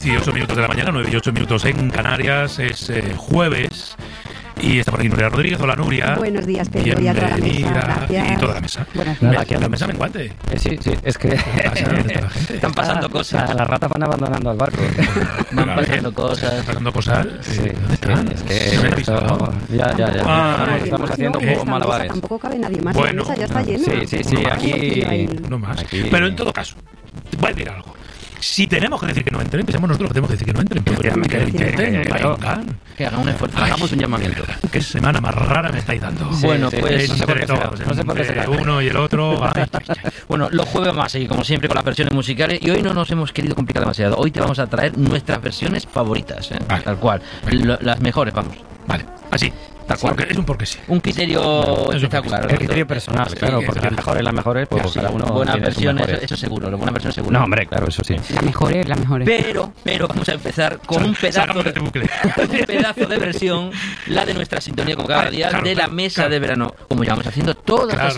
10:08 de la mañana, 9:08 en Canarias, es jueves. Y está por aquí Nuria Rodríguez. Hola, Nuria. Buenos días, Pedro, y a toda la mesa. Gracias. Y toda la mesa. Buenos días. días. La mesa menguante. Sí, es que ¿Dónde está la gente? Están pasando cosas. Las ratas van abandonando el barco. Van pasando cosas. ¿Pasando cosas? Sí, ¿Dónde están? es que ¿Se me han avisado? Ya. Estamos haciendo un poco esta malabares. mesa tampoco cabe nadie más. Bueno. La mesa ya está llena. Sí, aquí... No más. Aquí- Pero en todo caso, te voy a decir algo. Si tenemos que decir que no entren, pensamos nosotros que tenemos que decir que no entren. Pero que intenten, vengan. Que hagan un esfuerzo. Hagamos un llamamiento. Qué semana más rara me estáis dando. Bueno, pues, no sé por qué entre será, todos, no sé por qué entre será. uno y el otro. Ay. Bueno, los jueves vamos a seguir como siempre con las versiones musicales y hoy no nos hemos querido complicar demasiado. Hoy te vamos a traer nuestras versiones favoritas, Vale. tal cual. Las mejores, vamos. Vale, así. Tal cual. Es un porque sí. Un criterio espectacular. El criterio personal, claro, Sí, porque exacto. las mejores, pues Sí, cada uno Buenas tiene sus versiones, mejores. eso seguro, buenas versiones seguro. No, hombre, claro, eso sí. Las mejores. Pero vamos a empezar con un pedazo Sálgame de este bucle. un pedazo de versión, la de nuestra sintonía como cada día, Claro, de la claro, mesa claro. de verano, como llevamos haciendo todas las Claro.